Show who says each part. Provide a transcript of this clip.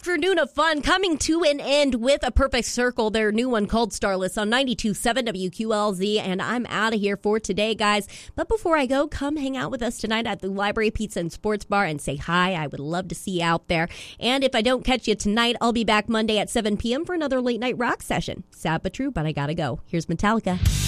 Speaker 1: afternoon of fun coming to an end with A Perfect Circle, their new one called Starless on 92.7 WQLZ, and I'm out of here for today, guys. But before I go, come hang out with us tonight at the Library Pizza and Sports Bar and say hi. I would love to see you out there. And if I don't catch you tonight, I'll be back Monday at 7 p.m. for another late night rock session. Sad but true, but I gotta go. Here's Metallica.